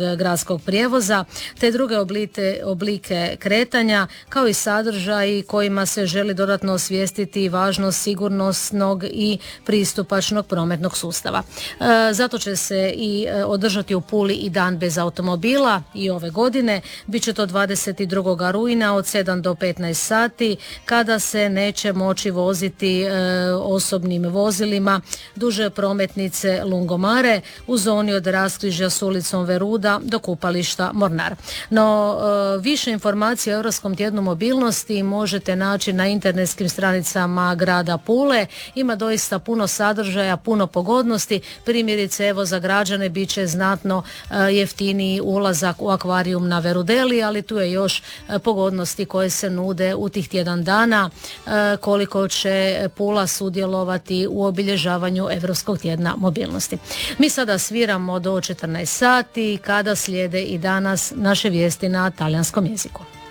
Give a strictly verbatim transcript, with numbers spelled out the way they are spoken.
gradskog prijevoza te druge oblike, oblike kretanja kao i sadržaji kojima se želi dodatno osvijestiti važnost sigurnosnog i pristupačnog prometnog sustava. E, zato će se i održati u Puli i dan bez automobila i ove godine. Biće to dvadeset drugog rujna od sedam do petnaest sati kada se neće moći voziti e, osobnim vozilima duže prometnice Lungomare u zoni od raskrižja s ulicom Veruda do kupališta Mornar. No e, više informacija o Europskom tjednu mobilnosti možete naći na internetskim stranicama grada Pule. Ima doista puno sadržaja, puno pogodnosti. Primjerice, evo za građane bit će znatno e, jeftiniji ulazak u akvarijum na Verudeli, ali tu je još e, pogodnosti koje se nude u tih tjedan dana, e, koliko će Pula sudjelovati u obilježavanju Europskog tjedna mobilnosti. Mi sada sviramo do četrnaest sati kada slijede i danas naše vijesti na talijanskom jeziku.